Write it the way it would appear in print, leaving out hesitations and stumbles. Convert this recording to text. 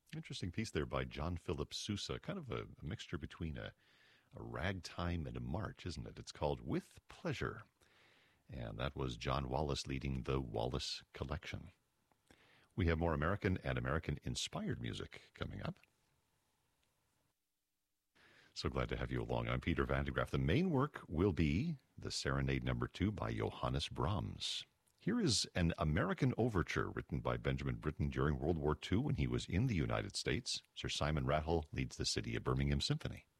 Interesting piece there by John Philip Sousa, kind of a mixture between a ragtime and a march, isn't it? It's called With Pleasure. And that was John Wallace leading the Wallace Collection. We have more American and American-inspired music coming up. So glad to have you along. I'm Peter Van de Graaff. The main work will be the Serenade No. 2 by Johannes Brahms. Here is an American overture written by Benjamin Britten during World War II when he was in the United States. Sir Simon Rattle leads the City of Birmingham Symphony.